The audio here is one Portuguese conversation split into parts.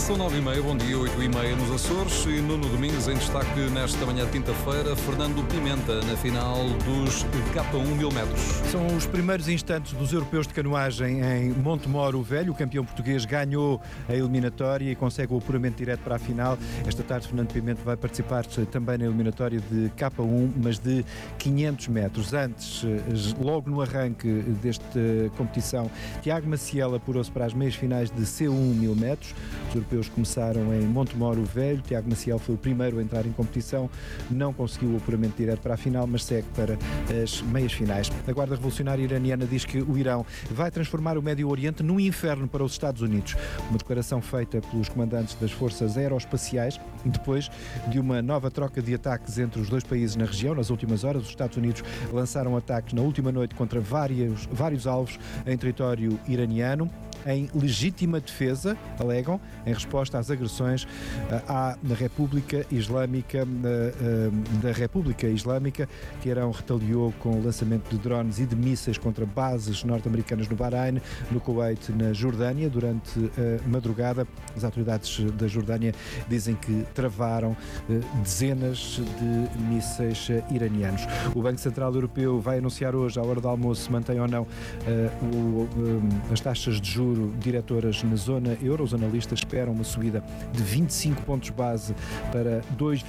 São 9h30, bom dia, 8h30 nos Açores e Nuno Domingos em destaque nesta manhã de quinta-feira, Fernando Pimenta na final dos K1 1000 metros. São os primeiros instantes dos europeus de canoagem em Montemoro Velho. O campeão português ganhou a eliminatória e consegue o apuramento direto para a final. Esta tarde Fernando Pimenta vai participar também na eliminatória de K1, mas de 500 metros. Antes, logo no arranque desta competição, Tiago Maciel apurou-se para as meias finais de C1 1000 metros. Os europeus começaram em Montemoro Velho. Tiago Maciel foi o primeiro a entrar em competição, não conseguiu o apuramento direto para a final, mas segue para as meias finais. A Guarda Revolucionária Iraniana diz que o Irão vai transformar o Médio Oriente num inferno para os Estados Unidos. Uma declaração feita pelos comandantes das forças aeroespaciais depois de uma nova troca de ataques entre os dois países na região. Nas últimas horas, os Estados Unidos lançaram ataques na última noite contra vários alvos em território iraniano, em legítima defesa, alegam, em resposta às agressões na República Islâmica que Irão retaliou com o lançamento de drones e de mísseis contra bases norte-americanas no Bahrein, no Kuwait, na Jordânia. Durante a madrugada, as autoridades da Jordânia dizem que travaram dezenas de mísseis iranianos. O Banco Central Europeu vai anunciar hoje, à hora do almoço, se mantém ou não as taxas de juros diretoras na zona euro. Os analistas esperam uma subida de 25 pontos base para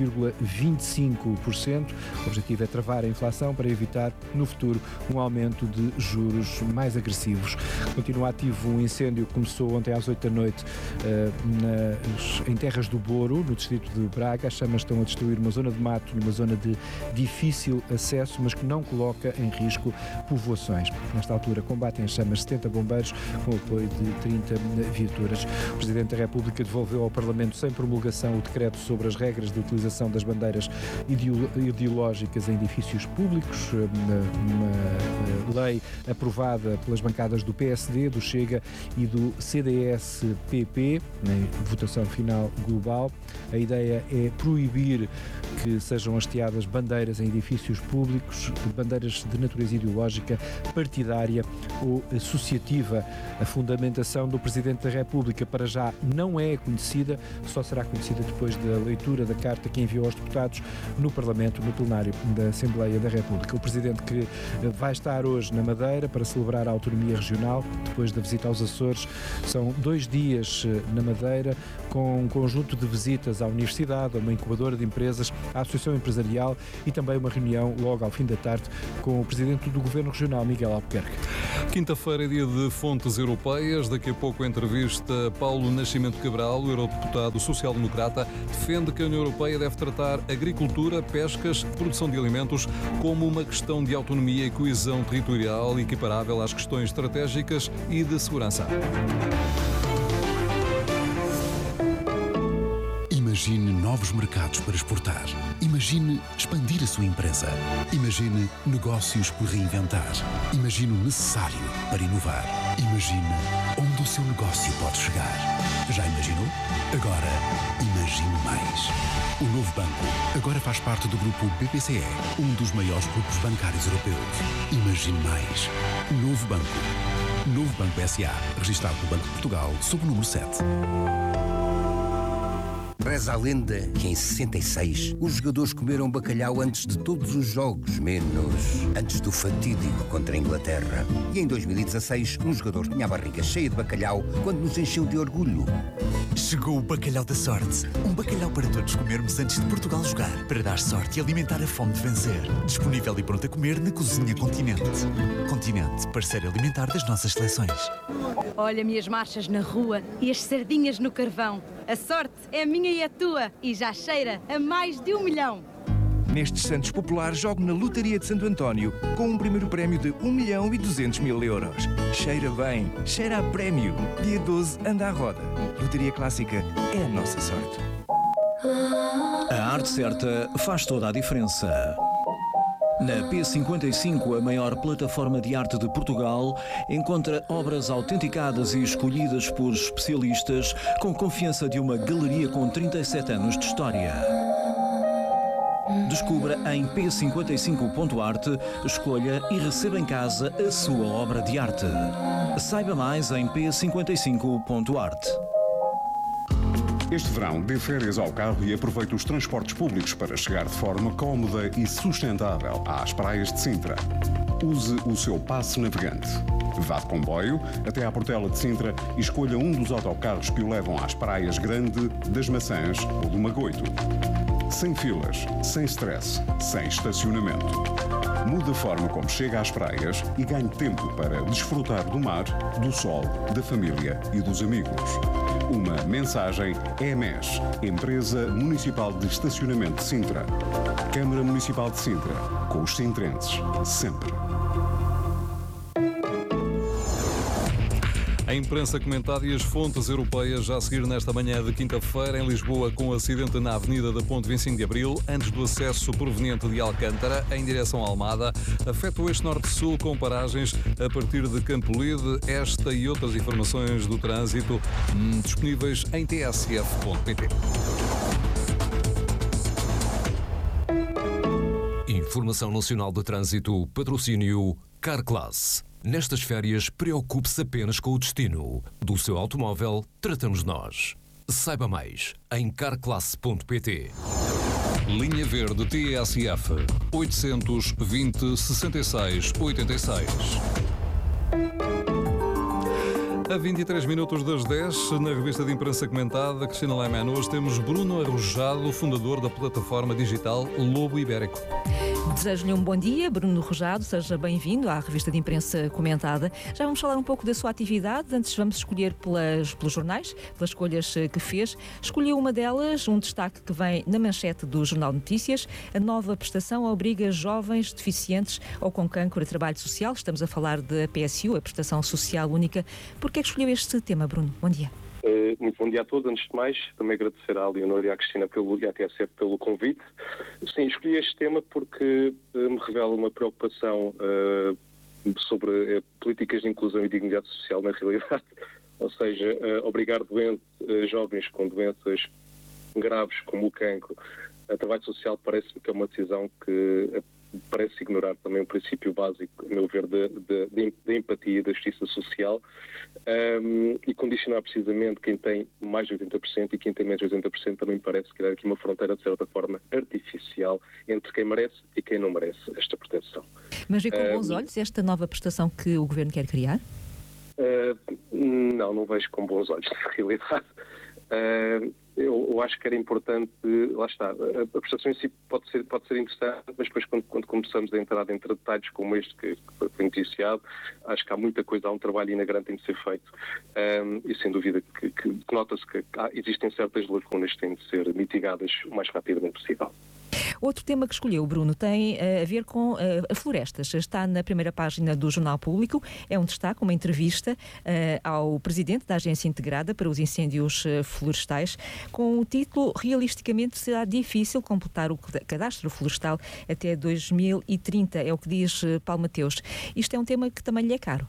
2,25%. O objetivo é travar a inflação para evitar, no futuro, um aumento de juros mais agressivos. Continua ativo um incêndio que começou ontem às 8 da noite em Terras do Boro, no distrito de Braga. As chamas estão a destruir uma zona de mato e uma zona de difícil acesso, mas que não coloca em risco povoações. Nesta altura combatem as chamas 70 bombeiros com o apoio de 30 viaturas. O Presidente da República devolveu ao Parlamento sem promulgação o decreto sobre as regras de utilização das bandeiras ideológicas em edifícios públicos, uma lei aprovada pelas bancadas do PSD, do Chega e do CDS-PP, em votação final global. A ideia é proibir que sejam hasteadas bandeiras em edifícios públicos, bandeiras de natureza ideológica, partidária ou associativa. A fundamentação do Presidente da República para já não é conhecida, só será conhecida depois da leitura da carta que enviou aos deputados no Parlamento, no plenário da Assembleia da República. O Presidente que vai estar hoje na Madeira para celebrar a autonomia regional, depois da visita aos Açores. São 2 dias na Madeira, com um conjunto de visitas à universidade, a uma incubadora de empresas, à Associação Empresarial e também uma reunião logo ao fim da tarde com o Presidente do Governo Regional, Miguel Albuquerque. Quinta-feira é dia de fontes europeias. Daqui a pouco a entrevista Paulo Nascimento Cabral, o eurodeputado social-democrata, defende que a União Europeia deve tratar agricultura, pescas, produção de alimentos como uma questão de autonomia e coesão territorial equiparável às questões estratégicas e de segurança. Imagine novos mercados para exportar. Imagine expandir a sua empresa. Imagine negócios por reinventar. Imagine o necessário para inovar. Imagine onde o seu negócio pode chegar. Já imaginou? Agora, imagine mais. O Novo Banco agora faz parte do grupo BPCE, um dos maiores grupos bancários europeus. Imagine mais. Novo Banco. Novo Banco S.A. Registrado no Banco de Portugal, sob o número 7. Reza a lenda que em 66 os jogadores comeram bacalhau antes de todos os jogos, menos antes do fatídico contra a Inglaterra. E em 2016 um jogador tinha a barriga cheia de bacalhau quando nos encheu de orgulho. Chegou o bacalhau da sorte. Um bacalhau para todos comermos antes de Portugal jogar, para dar sorte e alimentar a fome de vencer. Disponível e pronto a comer na Cozinha Continente. Continente, parceiro alimentar das nossas seleções. Olha-me as marchas na rua e as sardinhas no carvão. A sorte é minha e a tua e já cheira a mais de 1 milhão. Nestes Santos Populares, jogo na Lotaria de Santo António com um primeiro prémio de 1.200.000 euros. Cheira bem, cheira a prémio. Dia 12, anda à roda. Lotaria Clássica é a nossa sorte. A arte certa faz toda a diferença. Na P55, a maior plataforma de arte de Portugal, encontra obras autenticadas e escolhidas por especialistas com confiança de uma galeria com 37 anos de história. Descubra em p55.arte, escolha e receba em casa a sua obra de arte. Saiba mais em p55.arte. Este verão, dê férias ao carro e aproveite os transportes públicos para chegar de forma cómoda e sustentável às praias de Sintra. Use o seu passe navegante. Vá de comboio até à Portela de Sintra e escolha um dos autocarros que o levam às praias Grande, das Maçãs ou do Magoito. Sem filas, sem stress, sem estacionamento. Mude a forma como chega às praias e ganhe tempo para desfrutar do mar, do sol, da família e dos amigos. Uma mensagem EMES, Empresa Municipal de Estacionamento de Sintra. Câmara Municipal de Sintra, com os sintrenses, sempre. A imprensa comentada e as fontes europeias já a seguir nesta manhã de quinta-feira em Lisboa com acidente na Avenida da Ponte 25 de Abril, antes do acesso proveniente de Alcântara em direção à Almada. Afeta o eixo norte-sul com paragens a partir de Campolide. Esta e outras informações do trânsito disponíveis em tsf.pt. Informação Nacional de Trânsito, patrocínio Carclass. Nestas férias, preocupe-se apenas com o destino. Do seu automóvel, tratamos nós. Saiba mais em carclass.pt. Linha Verde TSF 820 66 86. A 23 minutos das 10, na revista de imprensa comentada, Cristina Laiman, hoje temos Bruno Arrojado, fundador da plataforma digital Lobo Ibérico. Desejo-lhe um bom dia, Bruno Arrojado, seja bem-vindo à revista de imprensa comentada. Já vamos falar um pouco da sua atividade, antes vamos escolher pelos jornais, pelas escolhas que fez. Escolheu uma delas, um destaque que vem na manchete do Jornal de Notícias. A nova prestação obriga jovens deficientes ou com cancro a trabalho social. Estamos a falar da PSU, a Prestação Social Única. Por que é que escolheu este tema, Bruno? Bom dia. Muito bom dia a todos. Antes de mais, também agradecer à Leonor e à Cristina e à TSF pelo convite. Sim, escolhi este tema porque me revela uma preocupação sobre políticas de inclusão e dignidade social na realidade. Ou seja, obrigar jovens com doenças graves como o cancro a trabalho social parece-me que é uma decisão que parece ignorar também o princípio básico, a meu ver, da empatia e da justiça social e condicionar precisamente quem tem mais de 80% e quem tem menos de 80% também parece criar aqui uma fronteira, de certa forma, artificial entre quem merece e quem não merece esta proteção. Mas vê com bons olhos esta nova prestação que o Governo quer criar? Não vejo com bons olhos, na realidade. Eu acho que era importante, lá está, a prestação em si pode ser interessante, mas depois quando começamos a entrar entre detalhes como este que foi noticiado, acho que há muita coisa, há um trabalho ainda grande que tem de ser feito e sem dúvida que nota-se que existem certas lacunas que têm de ser mitigadas o mais rapidamente possível. Outro tema que escolheu, Bruno, tem a ver com florestas. Está na primeira página do Jornal Público. É um destaque, uma entrevista ao presidente da Agência Integrada para os Incêndios Florestais, com o título "Realisticamente será difícil completar o cadastro florestal até 2030", é o que diz Paulo Mateus. Isto é um tema que também lhe é caro.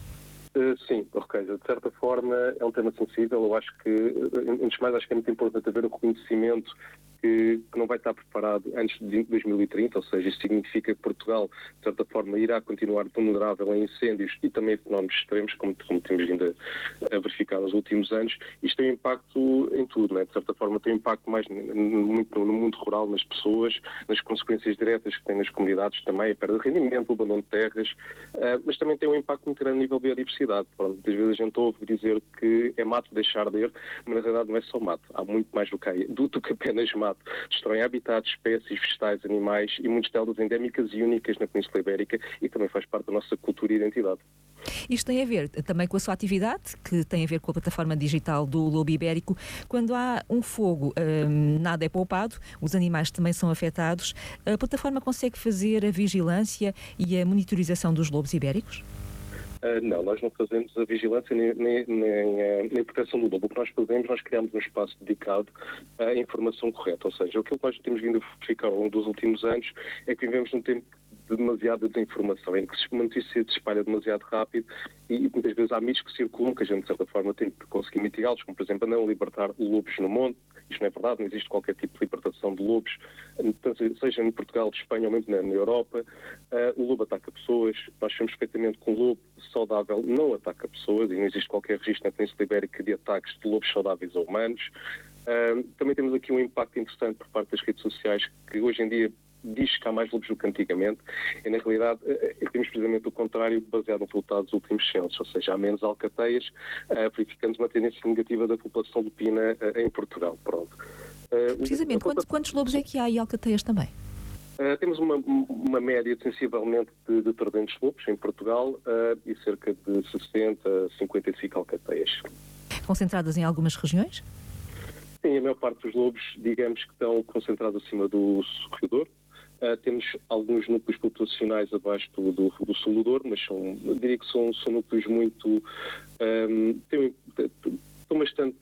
Sim, ok. De certa forma é um tema sensível. Eu acho que, antes de mais, acho que é muito importante haver o reconhecimento que não vai estar preparado antes de 2030, ou seja, isso significa que Portugal, de certa forma, irá continuar vulnerável a incêndios e também a fenómenos extremos, como temos vindo a verificar nos últimos anos. Isto tem impacto em tudo, não é? De certa forma tem impacto mais muito no mundo rural, nas pessoas, nas consequências diretas que tem nas comunidades também, a perda de rendimento, o abandono de terras, mas também tem um impacto muito grande a nível de biodiversidade. Muitas vezes a gente ouve dizer que é mato deixar de ir, mas na realidade não é só mato, há muito mais do que apenas mato. Destroem habitats, espécies, vegetais, animais e muitas delas endémicas e únicas na Península Ibérica e também faz parte da nossa cultura e identidade. Isto tem a ver também com a sua atividade, que tem a ver com a plataforma digital do Lobo Ibérico. Quando há um fogo, nada é poupado, os animais também são afetados. A plataforma consegue fazer a vigilância e a monitorização dos lobos ibéricos? Não, nós não fazemos a vigilância nem a proteção do lobo. O que nós fazemos, nós criamos um espaço dedicado à informação correta. Ou seja, aquilo que nós temos vindo a verificar ao longo dos últimos anos é que vivemos num tempo de demasiada desinformação, em que uma notícia se espalha demasiado rápido e muitas vezes há mitos que circulam que a gente, de certa forma, tem que conseguir mitigá-los, como, por exemplo, a não libertar lobos no monte. Isto não é verdade, não existe qualquer tipo de libertação de lobos, seja em Portugal, de Espanha ou mesmo na Europa. O lobo ataca pessoas, nós sabemos perfeitamente que um lobo saudável não ataca pessoas e não existe qualquer registro na Península Ibérica de ataques de lobos saudáveis a humanos. Também temos aqui um impacto interessante por parte das redes sociais, que hoje em dia diz que há mais lobos do que antigamente, e na realidade temos precisamente o contrário, baseado nos resultados dos últimos censos, ou seja, há menos alcateias, verificando uma tendência negativa da população lupina em Portugal. Pronto. Precisamente, quantos lobos é que há e alcateias também? Temos uma média sensivelmente de 300 lobos em Portugal e cerca de 60, 55 alcateias. Concentradas em algumas regiões? Sim, a maior parte dos lobos, digamos que estão concentrados acima do Sorridor. Temos alguns núcleos populacionais abaixo do sul do Douro, mas eu diria que são núcleos muito... estão bastante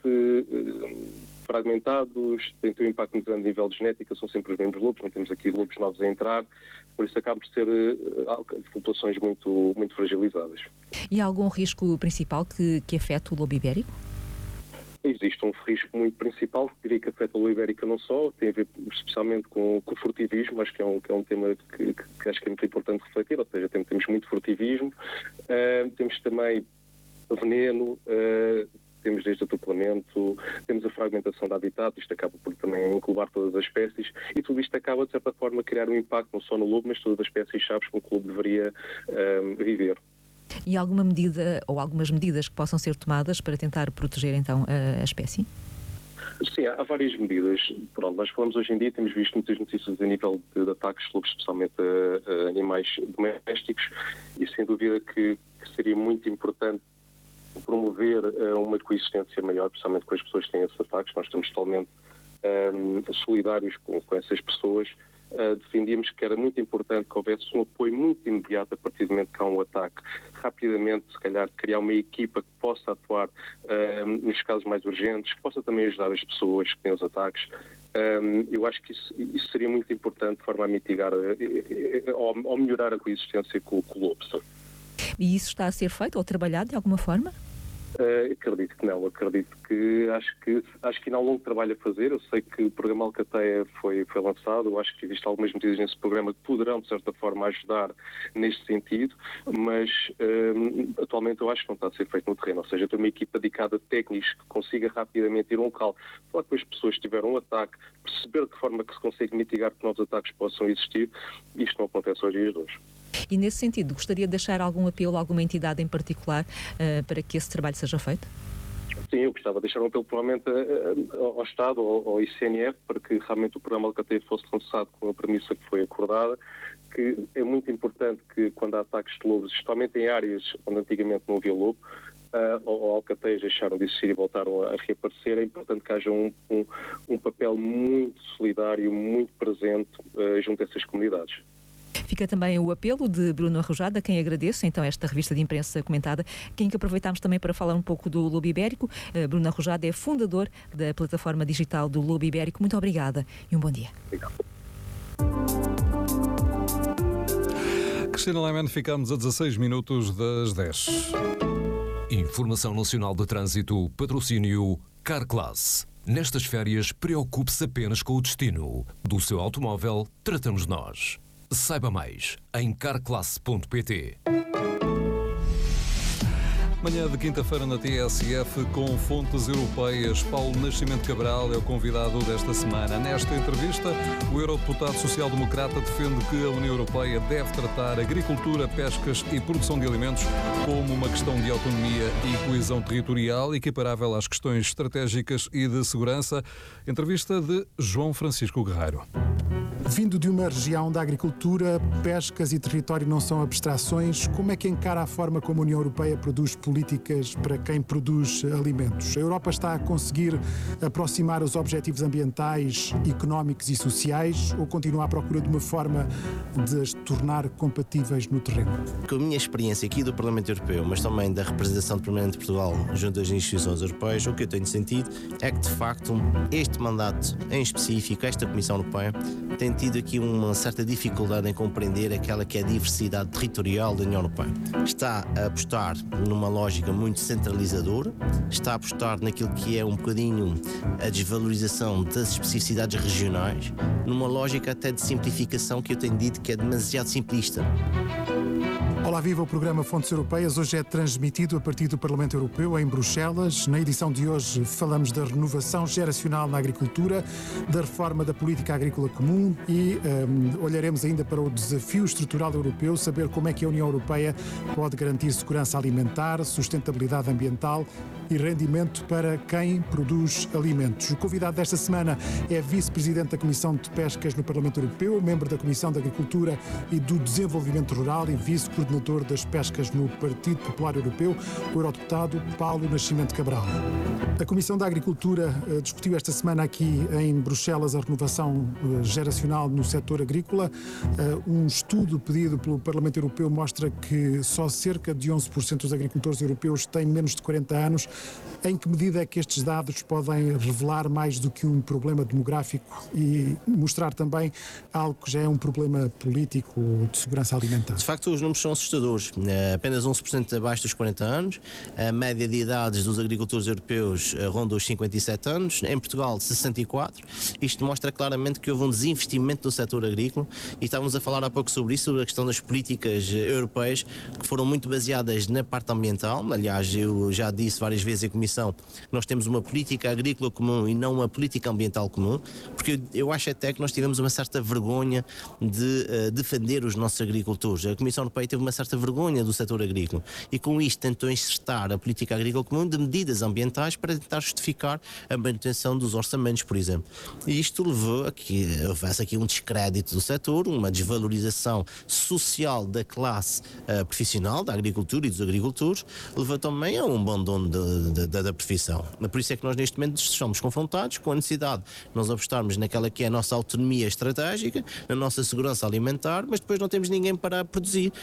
fragmentados, têm um impacto muito grande a nível de genética, são sempre os mesmos lobos, não temos aqui lobos novos a entrar, por isso acabam por ser populações muito, muito fragilizadas. E há algum risco principal que afeta o lobo ibérico? Existe um risco muito principal, que diria que afeta a lobo ibérica não só, tem a ver especialmente com o furtivismo, acho que é um tema que acho que é muito importante refletir, ou seja, temos muito furtivismo, temos também veneno, temos desde atropelamento, temos a fragmentação de habitat, isto acaba por também englobar todas as espécies, e tudo isto acaba, de certa forma, a criar um impacto não só no lobo, mas todas as espécies-chave com que o lobo deveria viver. E alguma medida ou algumas medidas que possam ser tomadas para tentar proteger então a espécie? Sim, há várias medidas. Pronto, nós falamos hoje em dia, temos visto muitas notícias a nível de ataques de lobos, especialmente a animais domésticos, e sem dúvida que seria muito importante promover uma coexistência maior, especialmente com as pessoas que têm esses ataques. Nós estamos totalmente solidários com essas pessoas. Defendíamos que era muito importante que houvesse um apoio muito imediato a partir do momento que há um ataque. Rapidamente, se calhar, criar uma equipa que possa atuar nos casos mais urgentes, que possa também ajudar as pessoas que têm os ataques. Eu acho que isso seria muito importante de forma a mitigar ou melhorar a coexistência com o lobo. E isso está a ser feito ou trabalhado de alguma forma? Acredito que não, acho que ainda há um longo trabalho a fazer. Eu sei que o programa Alcateia foi lançado, eu acho que existem algumas medidas nesse programa que poderão, de certa forma, ajudar neste sentido, mas atualmente eu acho que não está a ser feito no terreno, ou seja, ter uma equipa dedicada a técnicos que consiga rapidamente ir a um local, falar com as pessoas que tiveram um ataque, perceber de que forma que se consegue mitigar que novos ataques possam existir. Isto não acontece hoje dias de hoje. E nesse sentido, gostaria de deixar algum apelo a alguma entidade em particular para que esse trabalho seja feito? Sim, eu gostava de deixar um apelo provavelmente ao Estado, ao ICNF, para que realmente o programa Alcateia fosse lançado com a premissa que foi acordada, que é muito importante que quando há ataques de lobos, especialmente em áreas onde antigamente não havia lobo, ou alcateias deixaram de existir e voltaram a reaparecer, é importante que haja um papel muito solidário, muito presente junto a essas comunidades. Fica também o apelo de Bruno Arrojado, a quem agradeço, então, esta revista de imprensa comentada, que aproveitámos também para falar um pouco do lobo ibérico. Bruno Arrojado é fundador da plataforma digital do lobo ibérico. Muito obrigada e um bom dia. Obrigado. Cristina Lehmann, ficamos a 16 minutos das 10. Informação Nacional de Trânsito, patrocínio Carclass. Nestas férias, preocupe-se apenas com o destino. Do seu automóvel, tratamos nós. Saiba mais em carclass.pt. Manhã de quinta-feira na TSF com fontes europeias. Paulo Nascimento Cabral é o convidado desta semana. Nesta entrevista, o eurodeputado social-democrata defende que a União Europeia deve tratar agricultura, pescas e produção de alimentos como uma questão de autonomia e coesão territorial, equiparável às questões estratégicas e de segurança. Entrevista de João Francisco Guerreiro. Vindo de uma região da agricultura, pescas e território não são abstrações, como é que encara a forma como a União Europeia produz políticas para quem produz alimentos? A Europa está a conseguir aproximar os objetivos ambientais, económicos e sociais ou continua à procura de uma forma de as tornar compatíveis no terreno? Com a minha experiência aqui do Parlamento Europeu, mas também da representação permanente de Portugal junto às instituições europeias, o que eu tenho sentido é que, de facto, este mandato em específico, esta Comissão Europeia, tem tido aqui uma certa dificuldade em compreender aquela que é a diversidade territorial da União Europeia. Está a apostar numa lógica muito centralizadora, está a apostar naquilo que é um bocadinho a desvalorização das especificidades regionais, numa lógica até de simplificação que eu tenho dito que é demasiado simplista. Olá, viva o programa Fontes Europeias. Hoje é transmitido a partir do Parlamento Europeu em Bruxelas. Na edição de hoje falamos da renovação geracional na agricultura, da reforma da política agrícola comum e olharemos ainda para o desafio estrutural europeu, saber como é que a União Europeia pode garantir segurança alimentar, sustentabilidade ambiental e rendimento para quem produz alimentos. O convidado desta semana é vice-presidente da Comissão de Pescas no Parlamento Europeu, membro da Comissão de Agricultura e do Desenvolvimento Rural e vice-coordenador das pescas no Partido Popular Europeu, o eurodeputado Paulo Nascimento Cabral. A Comissão da Agricultura discutiu esta semana aqui em Bruxelas a renovação geracional no setor agrícola. Um estudo pedido pelo Parlamento Europeu mostra que só cerca de 11% dos agricultores europeus têm menos de 40 anos. Em que medida é que estes dados podem revelar mais do que um problema demográfico e mostrar também algo que já é um problema político de segurança alimentar? De facto, os números são assustadores. Apenas 11% abaixo dos 40 anos. A média de idades dos agricultores europeus ronda os 57 anos. Em Portugal, 64. Isto mostra claramente que houve um desinvestimento no setor agrícola e estávamos a falar há pouco sobre isso, sobre a questão das políticas europeias que foram muito baseadas na parte ambiental. Aliás, eu já disse várias vezes em comissão, nós temos uma política agrícola comum e não uma política ambiental comum, porque eu acho até que nós tivemos uma certa vergonha de defender os nossos agricultores. A Comissão Europeia teve uma certa vergonha do setor agrícola e com isto tentou insertar a política agrícola comum de medidas ambientais para tentar justificar a manutenção dos orçamentos, por exemplo. E isto levou a que houvesse aqui um descrédito do setor, uma desvalorização social da classe profissional, da agricultura e dos agricultores, levou também a um abandono da profissão. Por isso é que nós neste momento estamos confrontados com a necessidade de nós apostarmos naquela que é a nossa autonomia estratégica, na nossa segurança alimentar, mas depois não temos ninguém para produzir.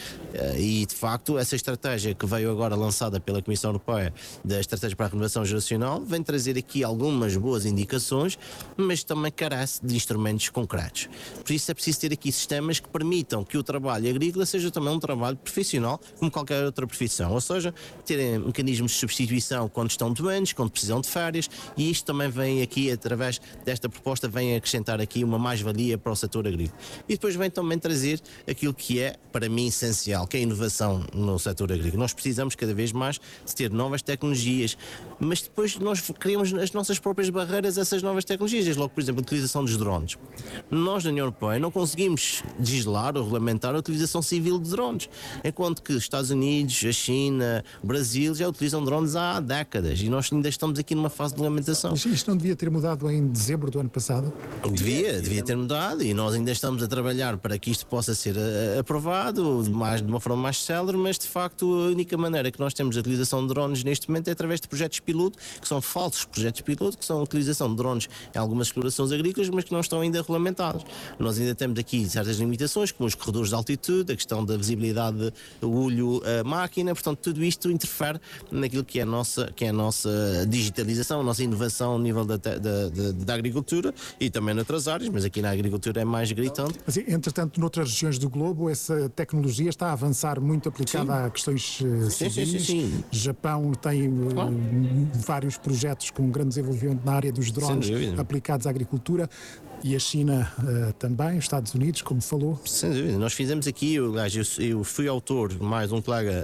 E de facto essa estratégia que veio agora lançada pela Comissão Europeia, da Estratégia para a Renovação Geracional, vem trazer aqui algumas boas indicações, mas também carece de instrumentos concretos. Por isso é preciso ter aqui sistemas que permitam que o trabalho agrícola seja também um trabalho profissional como qualquer outra profissão, ou seja, terem mecanismos de substituição quando estão doentes, quando precisam de férias, e isto também vem aqui, através desta proposta, vem acrescentar aqui uma mais-valia para o setor agrícola. E depois vem também trazer aquilo que é, para mim, essencial, que é a inovação no setor agrícola. Nós precisamos cada vez mais de ter novas tecnologias, mas depois nós criamos as nossas próprias barreiras a essas novas tecnologias. Desde logo, por exemplo, a utilização dos drones. Nós, na União Europeia, não conseguimos legislar ou regulamentar a utilização civil de drones, enquanto que os Estados Unidos, a China, o Brasil já utilizam drones há décadas e nós ainda estamos aqui numa fase de regulamentação. Mas isto não devia ter mudado em dezembro do ano passado? Devia ter mudado e nós ainda estamos a trabalhar para que isto possa ser aprovado de uma forma mais célere, mas de facto a única maneira que nós temos de utilização de drones neste momento é através de projetos piloto, que são falsos projetos piloto, que são a utilização de drones em algumas explorações agrícolas, mas que não estão ainda regulamentados. Nós ainda temos aqui certas limitações, como os corredores de altitude, a questão da visibilidade do olho-máquina, portanto tudo isto interfere naquilo que é a nossa digitalização, a nossa inovação ao nível da agricultura e também noutras áreas, mas aqui na agricultura é mais gritante. Mas, entretanto, noutras regiões do globo, essa tecnologia está a avançar muito aplicada a questões civis. Sim. Japão tem vários projetos com grande desenvolvimento na área dos drones aplicados à agricultura. E a China também, os Estados Unidos, como falou. Sem dúvida. Nós fizemos aqui, eu fui autor, mais um colega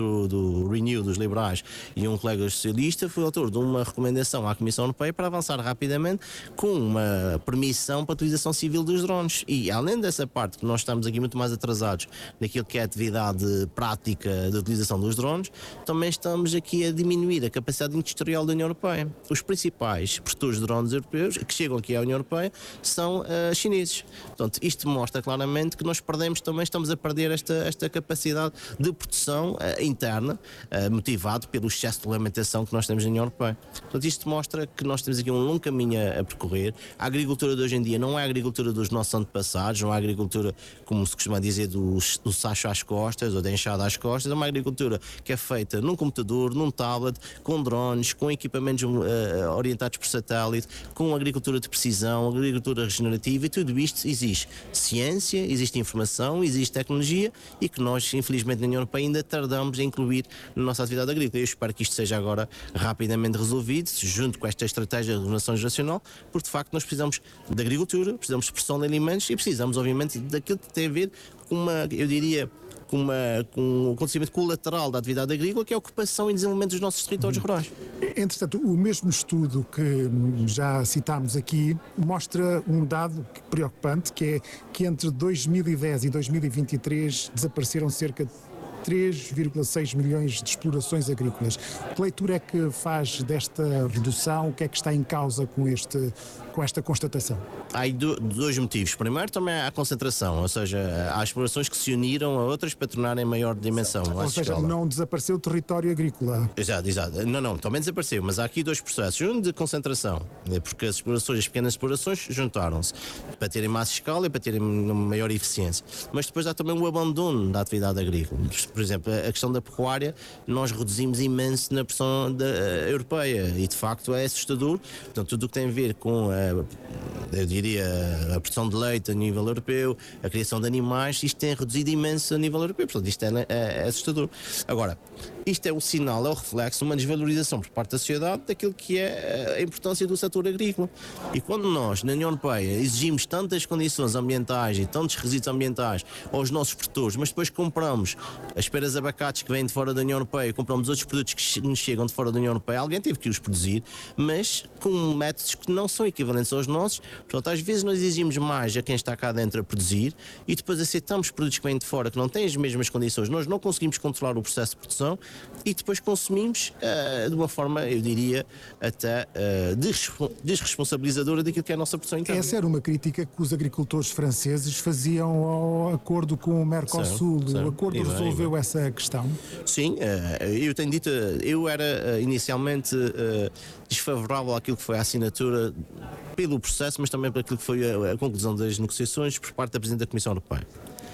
do Renew, dos liberais, e um colega socialista, fui autor de uma recomendação à Comissão Europeia para avançar rapidamente com uma permissão para a utilização civil dos drones. E além dessa parte, que nós estamos aqui muito mais atrasados naquilo que é a atividade prática de utilização dos drones, também estamos aqui a diminuir a capacidade industrial da União Europeia. Os principais produtores de drones europeus que chegam aqui à União Europeia são chineses. Portanto, isto mostra claramente que nós estamos a perder esta capacidade de produção interna, motivado pelo excesso de regulamentação que nós temos na União Europeia. Portanto, isto mostra que nós temos aqui um longo caminho a percorrer. A agricultura de hoje em dia não é a agricultura dos nossos antepassados, não é a agricultura, como se costuma dizer, do sacho às costas ou da enxada às costas, é uma agricultura que é feita num computador, num tablet, com drones, com equipamentos orientados por satélite, com agricultura de precisão, agricultura regenerativa, e tudo isto existe ciência, existe informação, existe tecnologia e que nós, infelizmente, na União Europeia ainda tardamos a incluir na nossa atividade agrícola. Eu espero que isto seja agora rapidamente resolvido, junto com esta estratégia de renovação geracional, porque de facto nós precisamos de agricultura, precisamos de produção de alimentos e precisamos, obviamente, daquilo que tem a ver com uma, eu diria, com um acontecimento colateral da atividade agrícola, que é a ocupação e desenvolvimento dos nossos territórios rurais. Entretanto, o mesmo estudo que já citámos aqui mostra um dado preocupante, que é que entre 2010 e 2023 desapareceram cerca de 3,6 milhões de explorações agrícolas. Que leitura é que faz desta redução? O que é que está em causa com esta constatação? Há aí dois motivos. Primeiro, também há a concentração, ou seja, há explorações que se uniram a outras para tornarem maior dimensão. Ou seja, não desapareceu o território agrícola. Exato. Não, também desapareceu, mas há aqui dois processos. Um de concentração, porque as pequenas explorações juntaram-se para terem mais escala e para terem uma maior eficiência. Mas depois há também o abandono da atividade agrícola. Por exemplo, a questão da pecuária, nós reduzimos imenso na pressão europeia e de facto é assustador. Portanto, tudo o que tem a ver com eu diria a produção de leite a nível europeu, a criação de animais, isto tem reduzido imenso a nível europeu. Portanto, isto é assustador. Agora, isto é o sinal, é o reflexo de uma desvalorização por parte da sociedade daquilo que é a importância do setor agrícola. E quando nós, na União Europeia, exigimos tantas condições ambientais e tantos requisitos ambientais aos nossos produtores, mas depois compramos as peras abacates que vêm de fora da União Europeia, compramos outros produtos que nos chegam de fora da União Europeia, alguém teve que os produzir, mas com métodos que não são equivalentes aos nossos. Portanto, às vezes nós exigimos mais a quem está cá dentro a produzir e depois aceitamos produtos que vêm de fora que não têm as mesmas condições, nós não conseguimos controlar o processo de produção e depois consumimos de uma forma, eu diria, até desresponsabilizadora daquilo que é a nossa produção interna. Essa era uma crítica que os agricultores franceses faziam ao acordo com o Mercosul. O acordo resolveu essa questão? Sim, eu tenho dito, eu era inicialmente desfavorável àquilo que foi a assinatura pelo processo, mas também por aquilo que foi a conclusão das negociações por parte da Presidente da Comissão Europeia.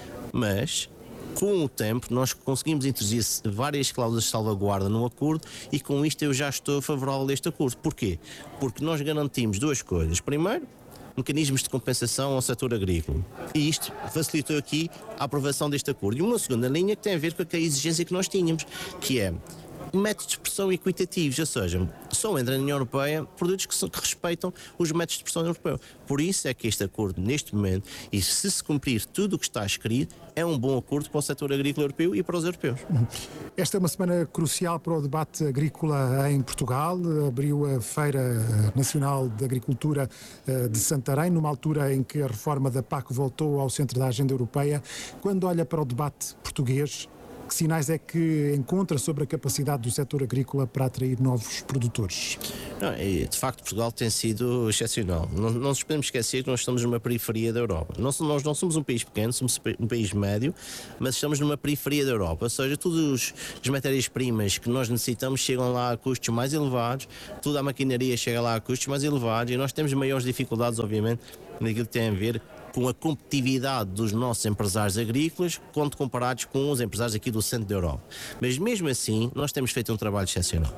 Mas com o tempo nós conseguimos introduzir várias cláusulas de salvaguarda no acordo e com isto eu já estou favorável a este acordo. Porquê? Porque nós garantimos duas coisas. Primeiro, mecanismos de compensação ao setor agrícola. E isto facilitou aqui a aprovação deste acordo. E uma segunda linha que tem a ver com a exigência que nós tínhamos, que é métodos de pressão equitativos, ou seja, só entra na União Europeia produtos que respeitam os métodos de pressão europeus. Por isso é que este acordo, neste momento, e se cumprir tudo o que está escrito, é um bom acordo para o setor agrícola europeu e para os europeus. Esta é uma semana crucial para o debate agrícola em Portugal. Abriu a Feira Nacional de Agricultura de Santarém, numa altura em que a reforma da PAC voltou ao centro da agenda europeia. Quando olha para o debate português, que sinais é que encontra sobre a capacidade do setor agrícola para atrair novos produtores? De facto, Portugal tem sido excepcional. Não nos podemos esquecer que nós estamos numa periferia da Europa. Nós não somos um país pequeno, somos um país médio, mas estamos numa periferia da Europa. Ou seja, todas as matérias-primas que nós necessitamos chegam lá a custos mais elevados, toda a maquinaria chega lá a custos mais elevados e nós temos maiores dificuldades, obviamente, naquilo que tem a ver com a competitividade dos nossos empresários agrícolas quando comparados com os empresários aqui do centro da Europa. Mas mesmo assim, nós temos feito um trabalho excepcional.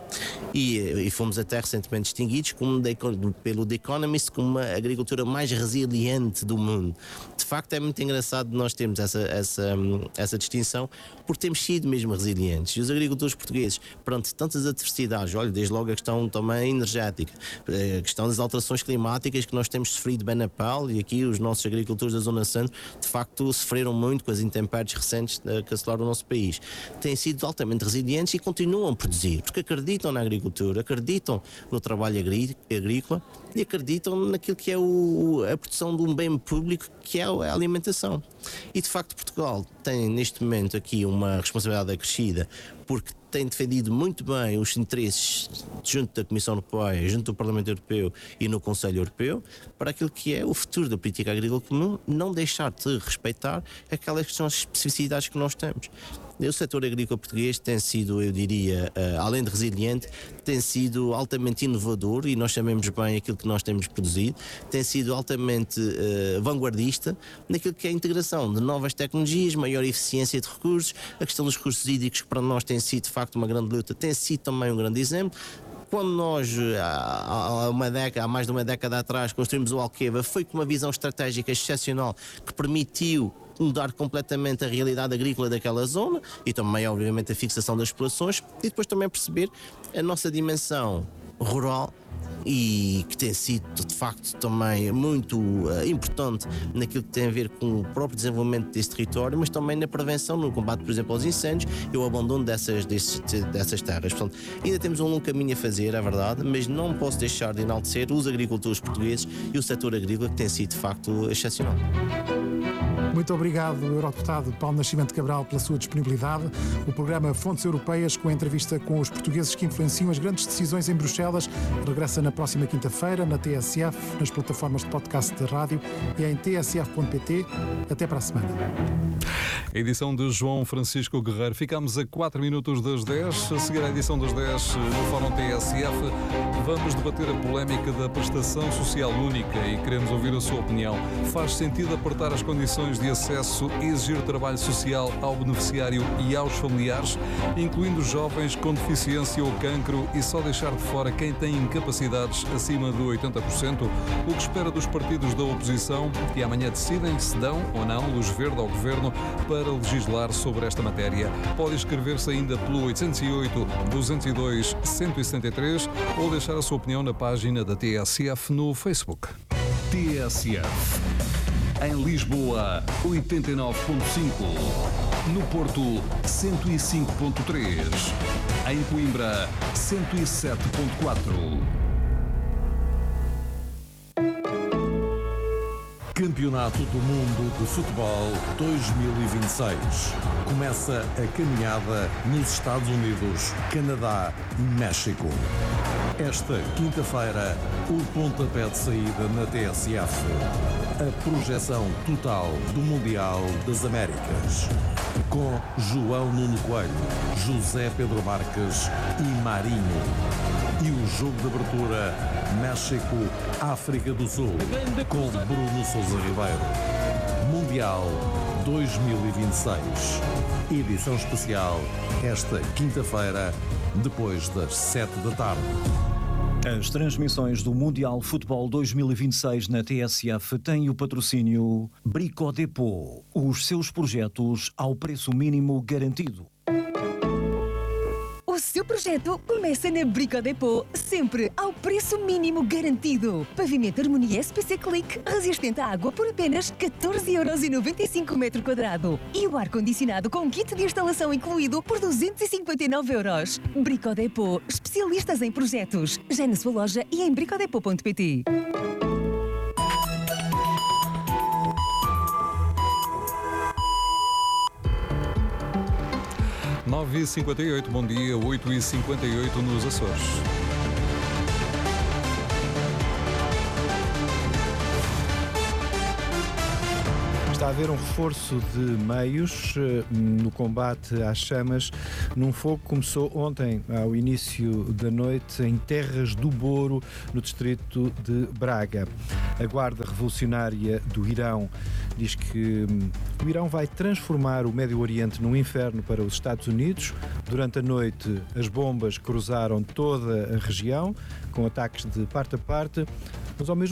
E fomos até recentemente distinguidos pelo The Economist como uma agricultura mais resiliente do mundo. De facto, é muito engraçado nós termos essa distinção, porque temos sido mesmo resilientes. E os agricultores portugueses, perante tantas adversidades, olha, desde logo a questão também energética, a questão das alterações climáticas que nós temos sofrido bem na pele, e aqui os nossos agricultores da Zona Centro, de facto, sofreram muito com as intempéries recentes que assolaram o nosso país. Têm sido altamente resilientes e continuam a produzir, porque acreditam na agricultura, acreditam no trabalho agrícola e acreditam naquilo que é a produção de um bem público, que é a alimentação. E, de facto, Portugal tem, neste momento, aqui uma responsabilidade acrescida, porque tem defendido muito bem os interesses junto da Comissão Europeia, junto do Parlamento Europeu e no Conselho Europeu, para aquilo que é o futuro da política agrícola comum, não deixar de respeitar aquelas que são as especificidades que nós temos. O setor agrícola português tem sido, eu diria, além de resiliente, tem sido altamente inovador, e nós sabemos bem aquilo que nós temos produzido, tem sido altamente vanguardista naquilo que é a integração de novas tecnologias, maior eficiência de recursos, a questão dos recursos hídricos, que para nós tem sido de facto uma grande luta, tem sido também um grande exemplo. Quando nós, há mais de uma década atrás, construímos o Alqueva, foi com uma visão estratégica excepcional que permitiu mudar completamente a realidade agrícola daquela zona e também, obviamente, a fixação das populações, e depois também perceber a nossa dimensão rural e que tem sido de facto também muito importante naquilo que tem a ver com o próprio desenvolvimento desse território, mas também na prevenção, no combate, por exemplo, aos incêndios e o abandono dessas terras. Portanto, ainda temos um longo caminho a fazer, é verdade, mas não posso deixar de enaltecer os agricultores portugueses e o setor agrícola, que tem sido de facto excepcional. Muito obrigado, Eurodeputado Paulo Nascimento Cabral, pela sua disponibilidade. O programa Fontes Europeias, com a entrevista com os portugueses que influenciam as grandes decisões em Bruxelas, regressa na próxima quinta-feira na TSF, nas plataformas de podcast da rádio e em tsf.pt. Até para a semana. A edição de João Francisco Guerreiro. Ficamos a 4 minutos das 10. A seguir à edição das 10 no Fórum TSF, vamos debater a polémica da prestação social única e queremos ouvir a sua opinião. Faz sentido apertar as condições de acesso e exigir trabalho social ao beneficiário e aos familiares, incluindo jovens com deficiência ou cancro, e só deixar de fora quem tem incapacidades acima de 80%? O que espera dos partidos da oposição, que amanhã decidem se dão ou não luz verde ao Governo para legislar sobre esta matéria? Pode inscrever-se ainda pelo 808-202-173 ou deixar a sua opinião na página da TSF no Facebook. TSF. Em Lisboa, 89.5. No Porto, 105.3. Em Coimbra, 107.4. Campeonato do Mundo de Futebol 2026. Começa a caminhada nos Estados Unidos, Canadá e México. Esta quinta-feira, o pontapé de saída na TSF. A projeção total do Mundial das Américas. Com João Nuno Coelho, José Pedro Marques e Marinho. E o jogo de abertura, México-África do Sul, com Bruno Sousa Ribeiro. Mundial 2026. Edição especial, esta quinta-feira, depois das 7 da tarde. As transmissões do Mundial Futebol 2026 na TSF têm o patrocínio Brico Dépôt. Os seus projetos ao preço mínimo garantido. O seu projeto começa na Brico Dépôt, sempre ao preço mínimo garantido. Pavimento Harmonia SPC Click, resistente à água por apenas 14,95€ metro quadrado. E o ar-condicionado com kit de instalação incluído por 259€. Brico Dépôt, especialistas em projetos. Já na sua loja e em bricodepot.pt. 9h58, bom dia, 8h58 nos Açores. Está a haver um reforço de meios no combate às chamas num fogo que começou ontem, ao início da noite, em Terras do Boro, no distrito de Braga. A Guarda Revolucionária do Irão diz que o Irão vai transformar o Médio Oriente num inferno para os Estados Unidos. Durante a noite, as bombas cruzaram toda a região, com ataques de parte a parte, mas ao mesmo